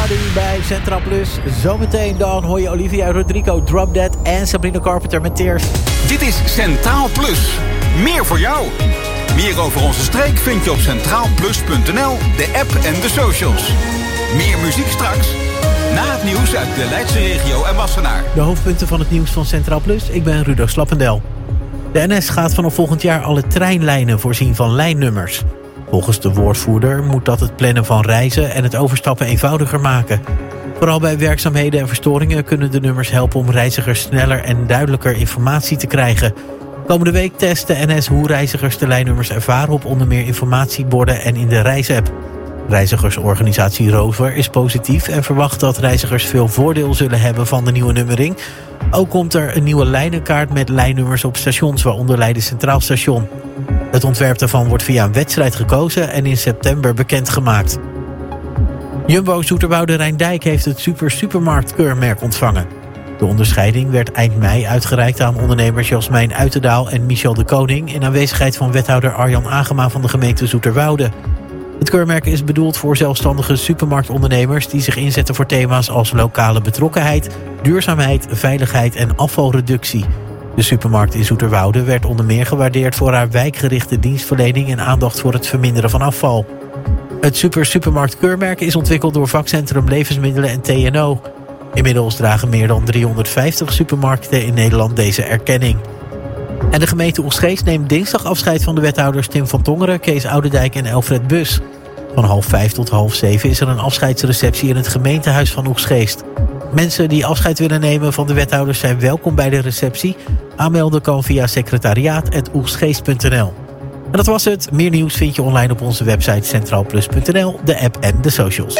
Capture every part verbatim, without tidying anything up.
Body bij Centraal Plus. Zometeen dan hoor je Olivia Rodrigo, Drop Dead en Sabrina Carpenter met Tears. Dit is Centraal Plus. Meer voor jou. Meer over onze streek vind je op centraal plus punt n l, de app en de socials. Meer muziek straks. Na het nieuws uit de Leidse regio en Wassenaar. De hoofdpunten van het nieuws van Centraal Plus. Ik ben Rudo Slappendel. De N S gaat vanaf volgend jaar alle treinlijnen voorzien van lijnnummers. Volgens de woordvoerder moet dat het plannen van reizen en het overstappen eenvoudiger maken. Vooral bij werkzaamheden en verstoringen kunnen de nummers helpen om reizigers sneller en duidelijker informatie te krijgen. Komende week test de N S hoe reizigers de lijnnummers ervaren op onder meer informatieborden en in de reisapp. Reizigersorganisatie Rover is positief en verwacht dat reizigers veel voordeel zullen hebben van de nieuwe nummering. Ook komt er een nieuwe lijnenkaart met lijnnummers op stations, waaronder Leiden Centraal Station. Het ontwerp daarvan wordt via een wedstrijd gekozen en in september bekendgemaakt. Jumbo Zoeterwoude Rijndijk heeft het Super Supermarkt keurmerk ontvangen. De onderscheiding werd eind mei uitgereikt aan ondernemers Jasmijn Uitendaal en Michel de Koning in aanwezigheid van wethouder Arjan Agema van de gemeente Zoeterwoude. Het keurmerk is bedoeld voor zelfstandige supermarktondernemers die zich inzetten voor thema's als lokale betrokkenheid, duurzaamheid, veiligheid en afvalreductie. De supermarkt in Zoeterwoude werd onder meer gewaardeerd voor haar wijkgerichte dienstverlening en aandacht voor het verminderen van afval. Het Super Supermarkt keurmerk is ontwikkeld door vakcentrum Levensmiddelen en T N O. Inmiddels dragen meer dan driehonderdvijftig supermarkten in Nederland deze erkenning. En de gemeente Oegstgeest neemt dinsdag afscheid van de wethouders Tim van Tongeren, Kees Oudendijk en Elfred Bus. Van half vijf tot half zeven is er een afscheidsreceptie in het gemeentehuis van Oegstgeest. Mensen die afscheid willen nemen van de wethouders zijn welkom bij de receptie. Aanmelden kan via secretariaat punt oegstgeest punt n l. En dat was het. Meer nieuws vind je online op onze website centraal plus punt n l, de app en de socials.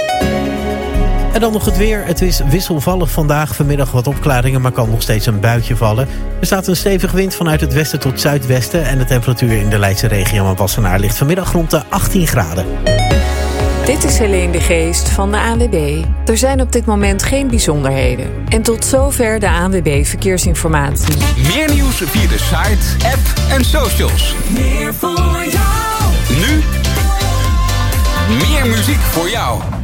En dan nog het weer. Het is wisselvallig vandaag. Vanmiddag wat opklaringen, maar kan nog steeds een buitje vallen. Er staat een stevige wind vanuit het westen tot zuidwesten. En de temperatuur in de Leidse regio en Wassenaar ligt vanmiddag rond de achttien graden. Dit is Helene de Geest van de A N W B. Er zijn op dit moment geen bijzonderheden. En tot zover de A N W B Verkeersinformatie. Meer nieuws via de site, app en socials. Meer voor jou. Nu meer muziek voor jou.